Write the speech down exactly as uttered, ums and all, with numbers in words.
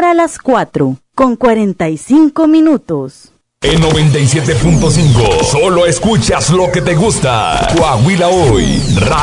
Ahora las cuatro, con cuarenta y cinco minutos. En noventa y siete punto cinco, solo escuchas lo que te gusta. Coahuila Hoy, Radio.